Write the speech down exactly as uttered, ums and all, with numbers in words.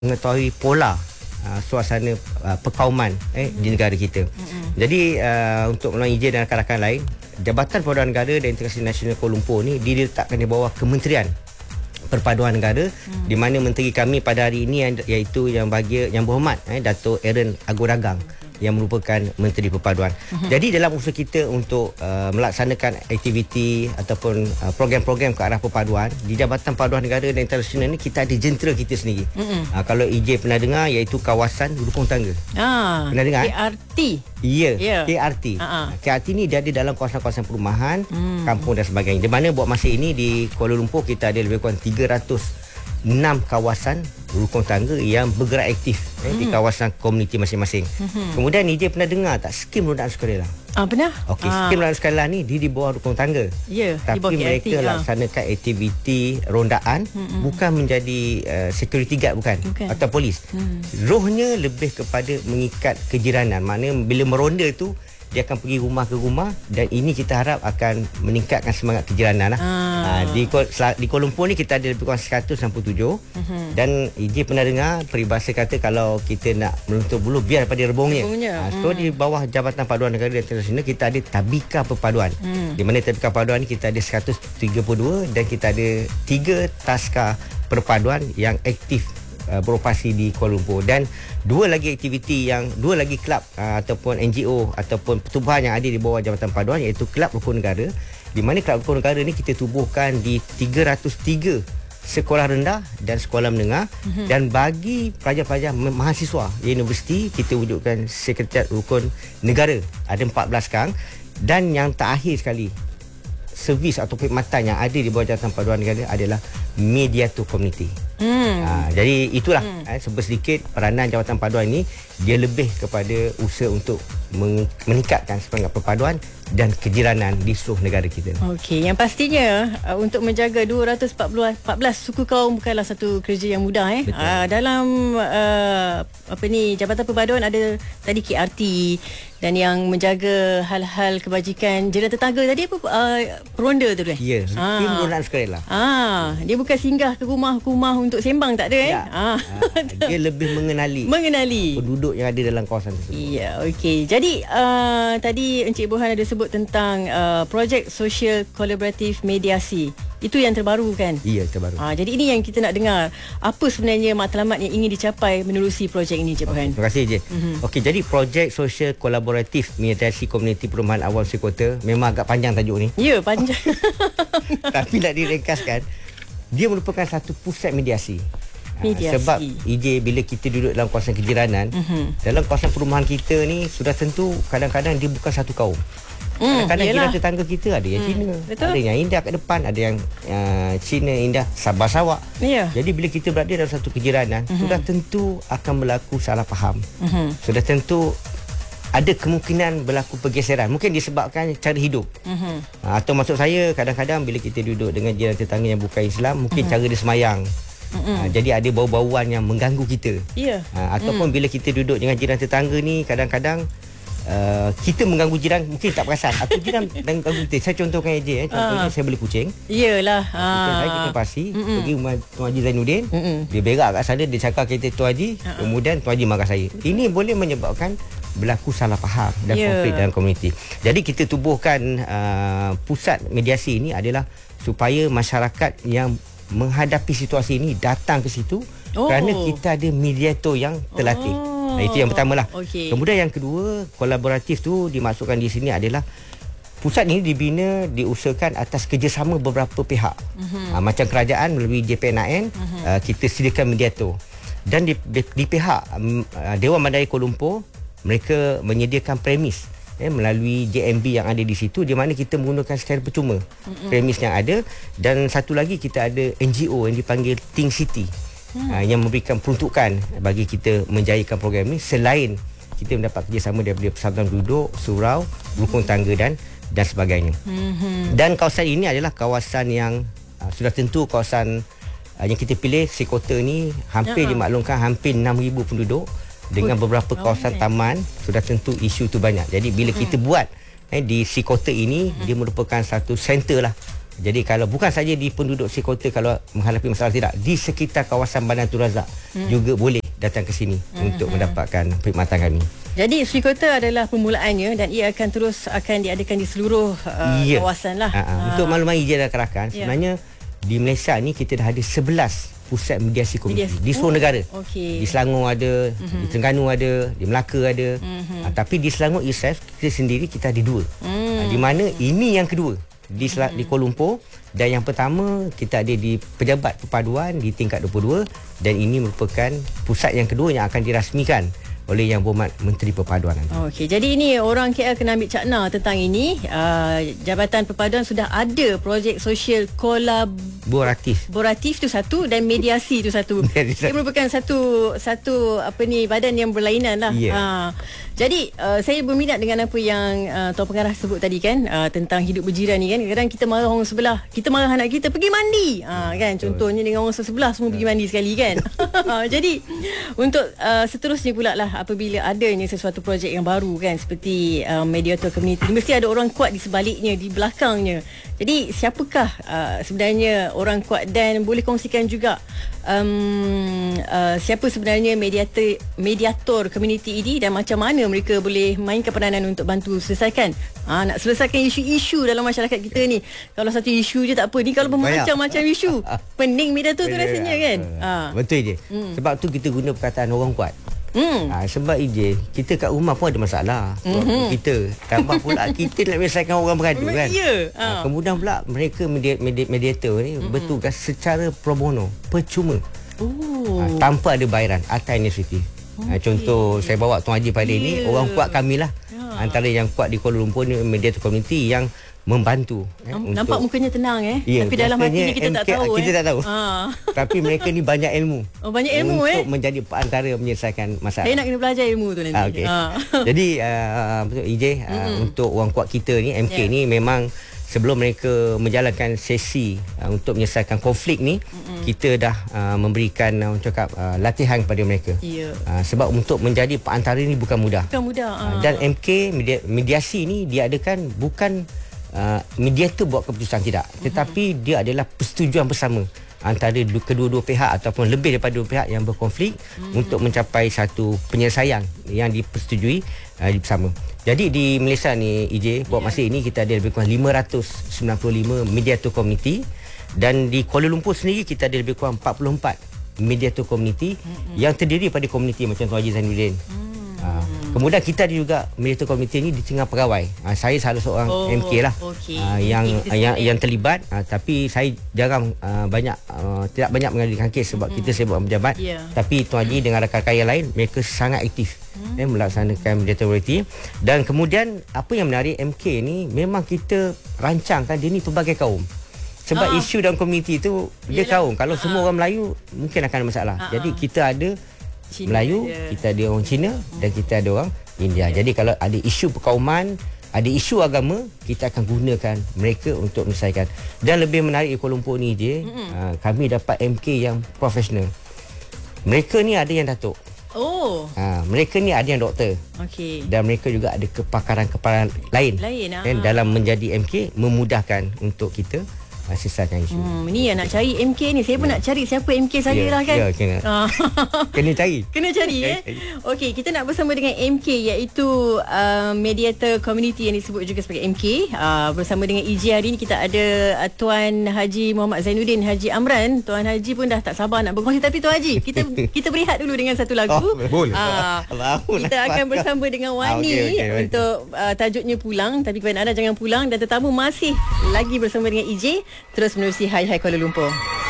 mengetahui pola uh, suasana uh, perkauman eh, mm-hmm. di negara kita. Mm-hmm. Jadi uh, untuk melalui izin dan rakan-rakan lain, Jabatan Perpaduan Negara dan Integrasi Nasional Kuala Lumpur ni diletakkan di bawah Kementerian Perpaduan Negara, hmm. di mana menteri kami pada hari ini iaitu yang bahagia yang berhormat eh, Dato' Aaron Aguragang yang merupakan Menteri Perpaduan. Uh-huh. Jadi dalam usaha kita untuk uh, melaksanakan aktiviti ataupun uh, program-program ke arah perpaduan di Jabatan Perpaduan Negara dan Internasional ni, kita ada jentera kita sendiri. Uh-huh. Uh, kalau I J pernah dengar, iaitu kawasan rukun tangga. Ah, pernah dengar? K R T. Ya, yeah. K R T. Uh-huh. K R T ni dia ada dalam kawasan-kawasan perumahan, hmm. kampung dan sebagainya. Di mana buat masa ini di Kuala Lumpur kita ada lebih kurang tiga ratus enam kawasan rukun tangga yang bergerak aktif hmm. eh, di kawasan komuniti masing-masing. Hmm. Kemudian ni dia pernah dengar tak skim rondaan sukarela? Ah, pernah? Okey, ah. skim rondaan sukarela ni di di bawah rukun tangga. Ya, tapi di bawah mereka K R T, laksanakan ah. aktiviti rondaan, hmm. bukan menjadi uh, security guard bukan, bukan atau polis. Hmm. Rohnya lebih kepada mengikat kejiranan. Maknanya bila meronda tu dia akan pergi rumah ke rumah, dan ini kita harap akan meningkatkan semangat kejiranan lah. Ah. Ha, di, di Kuala Lumpur ni kita ada lebih kurang seratus enam puluh tujuh uh-huh. dan I J pernah dengar peribahasa kata kalau kita nak menuntut bulu biar daripada rebungnya. Ha, so hmm. di bawah Jabatan Perpaduan Negara dan Internasional kita ada Tabika Perpaduan. Hmm. Di mana Tabika Perpaduan ni kita ada seratus tiga puluh dua dan kita ada tiga taska perpaduan yang aktif uh, beroperasi di Kuala Lumpur, dan dua lagi aktiviti yang dua lagi kelab uh, ataupun N G O ataupun pertubuhan yang ada di bawah Jabatan Perpaduan, iaitu Kelab Rukun Negara, di mana Kelab Rukun Negara ni kita tubuhkan di tiga ratus tiga sekolah rendah dan sekolah menengah. Mm-hmm. Dan bagi pelajar-pelajar mahasiswa universiti, kita wujudkan Sekretariat Rukun Negara, ada empat belas sekarang. Dan yang terakhir sekali, servis atau perkhidmatan yang ada di bawah Jabatan Perpaduan Negara adalah mediator komuniti. Hmm. Ha, jadi itulah hmm. eh, sedikit peranan Jabatan Perpaduan ini. Dia lebih kepada usaha untuk meng- meningkatkan semangat perpaduan dan kejiranan di seluruh negara kita. Okey, yang pastinya uh, untuk menjaga dua ratus empat belas suku kaum bukanlah satu kerja yang mudah eh. Uh, dalam uh, apa ni Jabatan Perpaduan ada tadi K R T, dan yang menjaga hal-hal kebajikan jiran tetangga tadi apa uh, peronda tu kan? Ya, ah. tim rondaan sukarela. Ah, dia bukan singgah ke rumah-rumah untuk sembang, tak ada eh. Ya. Ah. ah. Dia lebih mengenali mengenali penduduk yang ada dalam kawasan tersebut. Ya, okey. Jadi uh, tadi Encik Burhan ada sebut tentang uh, projek sosial kolaboratif mediasi. Itu yang terbaru kan? Iya, terbaru. Ha, jadi ini yang kita nak dengar. Apa sebenarnya matlamat yang ingin dicapai menerusi projek ini, Encik Burhan? Terima kasih, je. Mm-hmm. Okey, jadi projek sosial kolaboratif mediasi komuniti perumahan awam Sekota memang agak panjang tajuk ni. Ya, panjang. Tapi nak diringkaskan, dia merupakan satu pusat mediasi. Mediasi. Sebab I J bila kita duduk dalam kawasan kejiranan, mm-hmm. dalam kawasan perumahan kita ni sudah tentu kadang-kadang dia bukan satu kaum. Mm, kadang-kadang jiran tetangga kita ada yang mm, Cina, betul? Ada yang India kat depan, ada yang uh, Cina, India, Sabah, Sarawak. Yeah. Jadi bila kita berada dalam satu kejiranan, mm-hmm. sudah tentu akan berlaku salah faham. Mm-hmm. Sudah tentu ada kemungkinan berlaku pergeseran. Mungkin disebabkan cara hidup. Mm-hmm. Uh, atau maksud saya, kadang-kadang bila kita duduk dengan jiran tetangga yang bukan Islam, mungkin mm-hmm. cara dia semayang. Mm-hmm. Uh, jadi ada bau-bauan yang mengganggu kita. Yeah. Uh, ataupun mm. bila kita duduk dengan jiran tetangga ni, kadang-kadang Uh, kita mengganggu jiran, mungkin tak perasan atau jiran mengganggu kita. Saya contohkan je eh. Contohnya uh. saya beli kucing. Iyalah. Uh. Saya kita pasti Mm-mm. pergi rumah Tuan Haji Zainuddin. Mm-mm. Dia berak kat sana, dia cakap kita Tuan Haji, uh-uh. kemudian Tuan Haji marah saya. Ini boleh menyebabkan berlaku salah faham dan yeah. konflik dalam komuniti. Jadi kita tubuhkan uh, pusat mediasi ini adalah supaya masyarakat yang menghadapi situasi ini datang ke situ, oh. kerana kita ada mediator yang terlatih. Oh. Nah, itu yang pertama lah. Okay. Kemudian yang kedua, kolaboratif tu dimasukkan di sini adalah pusat ini dibina, diusahakan atas kerjasama beberapa pihak. Uh-huh. Uh, macam kerajaan melalui J P N A N, uh-huh. uh, kita sediakan mediator. Dan di, di, di pihak um, uh, Dewan Bandar Kuala Lumpur, mereka menyediakan premis eh, melalui J M B yang ada di situ, di mana kita menggunakan secara percuma uh-huh. premis yang ada. Dan satu lagi kita ada N G O yang dipanggil Think City. Hmm. Uh, yang memberikan peruntukan bagi kita menjayakan program ini, selain kita mendapat kerjasama daripada Persatuan Penduduk, Surau, Rukun Tangga dan dan sebagainya. Hmm. Dan kawasan ini adalah kawasan yang uh, sudah tentu kawasan uh, yang kita pilih, Sekota ni hampir ya. dimaklumkan hampir enam ribu penduduk dengan Ui, beberapa kawasan okay. taman. Sudah tentu isu tu banyak. Jadi bila hmm. kita buat eh, di Sekota ini, hmm. dia merupakan satu center lah Jadi kalau bukan saja di penduduk si kota kalau menghadapi masalah tidak, di sekitar kawasan Bandar Tun Razak hmm. juga boleh datang ke sini hmm. untuk hmm. mendapatkan perkhidmatan kami. Jadi Sri Kota adalah permulaannya dan ia akan terus akan diadakan di seluruh uh, yeah. kawasan lah. Ha, ha. Untuk makluman I J dan rakan, yeah. sebenarnya di Malaysia ni kita dah ada sebelas pusat mediasi komuniti mediasi. di seluruh oh, negara. Okay. Di Selangor ada, mm-hmm. di Terengganu ada, di Melaka ada. Mm-hmm. Ha, tapi di Selangor itself kita sendiri kita ada dua. Mm. Ha, di mana ini yang kedua di mm. di Kuala Lumpur, dan yang pertama kita ada di Pejabat Perpaduan di tingkat dua puluh dua, dan ini merupakan pusat yang kedua yang akan dirasmikan oleh Yang Berhormat Menteri Perpaduan nanti. Okey, jadi ini orang K L kena ambil cakna tentang ini. Uh, Jabatan Perpaduan sudah ada projek sosial kolaboratif. Kolaboratif tu satu dan mediasi tu satu. Ia merupakan satu satu apa ni badan yang berlainan lah. Yeah. Uh, jadi uh, saya berminat dengan apa yang uh, Tuan Pengarah sebut tadi kan, uh, tentang hidup berjiran ni kan. Kadang-kadang kita marah orang sebelah, kita marah anak kita pergi mandi. Uh, kan contohnya dengan orang sebelah semua pergi mandi sekali kan. Jadi untuk uh, seterusnya pula lah apabila adanya sesuatu projek yang baru kan, seperti uh, mediator community, mesti ada orang kuat di sebaliknya, di belakangnya. Jadi siapakah uh, sebenarnya orang kuat, dan boleh kongsikan juga um, uh, siapa sebenarnya mediator mediator community ini dan macam mana mereka boleh mainkan peranan untuk bantu selesaikan ha, nak selesaikan isu-isu dalam masyarakat kita ni. Kalau satu isu je tak apa, ni kalau bermacam-macam isu pening mediator tu rasanya kan. Ha. Betul je. Hmm. Sebab tu kita guna perkataan orang kuat. Hmm. Ha, sebab I J kita kat rumah pun ada masalah. Mm-hmm. Kita tambah pula kita nak menyelesaikan orang beradu kan. Yeah. Ha. Ha, kemudian pula mereka medi- medi- mediator ni mm-hmm. bertugas secara pro bono, percuma. Oh. Ha, tanpa ada bayaran atas inisiatif. Okay. Ha, contoh saya bawa Tuan Haji pada yeah. ni orang kuat kami lah. Yeah. Antara yang kuat di Kuala Lumpur ni mediator community yang membantu. Eh, Nampak untuk, mukanya tenang eh. Yeah, tapi dalam hati ni kita M K, tak tahu. Kita eh. tak tahu. Ha. Tapi mereka ni banyak ilmu. Oh, banyak ilmu untuk eh. Untuk menjadi perantara menyelesaikan masalah. Saya nak kena belajar ilmu tu nanti. Ha, okay. ha. Jadi uh, betul I J uh, untuk orang kuat kita ni M K yeah. ni memang sebelum mereka menjalankan sesi uh, untuk menyelesaikan konflik ni, mm-hmm. kita dah uh, memberikan uh, cakap uh, latihan kepada mereka. Yeah. Uh, sebab untuk menjadi perantara ni bukan mudah. Bukan mudah. Uh. Uh, dan M K media, mediasi ni diadakan bukan Uh, mediator buat keputusan tidak, tetapi mm-hmm. dia adalah persetujuan bersama antara kedua-dua pihak ataupun lebih daripada dua pihak yang berkonflik mm-hmm. untuk mencapai satu penyelesaian yang dipersetujui uh, bersama. Jadi di Malaysia ni I J buat yeah. masa ini kita ada lebih kurang lima ratus sembilan puluh lima mediator community, dan di Kuala Lumpur sendiri kita ada lebih kurang empat puluh empat mediator community mm-hmm. yang terdiri pada komuniti macam Tuan Haji Zainuddin. Mm. Uh, kemudian kita ada juga mediator committee ni di tengah pegawai. Uh, saya salah seorang oh, M K lah okay. uh, yang okay, yang yang terlibat, uh, tapi saya jarang uh, banyak uh, tidak banyak mengadilkan kes sebab mm-hmm. kita sibuk berjabat. Yeah. Tapi Tuan Haji dengan rakan-rakan yang lain mereka sangat aktif mm-hmm. eh, melaksanakan mediator committee. Dan kemudian apa yang menarik M K ni memang kita rancangkan dia ni pelbagai kaum. Sebab uh-huh. isu dalam komuniti tu dia Yalah. kaum. Kalau uh-huh. semua orang Melayu mungkin akan ada masalah. Uh-huh. Jadi kita ada Cina Melayu, dia. kita ada orang Cina dan kita ada orang India. Yeah. Jadi kalau ada isu perkauman, ada isu agama, kita akan gunakan mereka untuk menyelesaikan. Dan lebih menarik di Kuala Lumpur ni je, mm-hmm. uh, kami dapat M K yang profesional. Mereka ni ada yang datuk. Oh. Uh, mereka ni ada yang doktor. Okey. Dan mereka juga ada kepakaran-kepakaran lain. Lain ah. Dan dalam menjadi M K memudahkan untuk kita selesaikan isu. Hmm, ini yang nak cari M K ni. Saya pun yeah. nak cari siapa M K saya yeah, lah kan. Ya, yeah, kena. kena cari. Kena cari eh. Okey, kita nak bersama dengan M K iaitu uh, mediator community yang disebut juga sebagai M K. Uh, bersama dengan I J hari ni kita ada uh, Tuan Haji Muhammad Zainuddin Haji Amran. Tuan Haji pun dah tak sabar nak berkongsi, tapi Tuan Haji, kita kita berehat dulu dengan satu lagu. Oh, boleh. Uh, kita akan bersama dengan Wani ah, okay, okay, untuk uh, tajuknya Pulang. Tapi kepada anda jangan pulang, dan tetamu masih lagi bersama dengan I J terus menerusi Hai Hai Kuala Lumpur.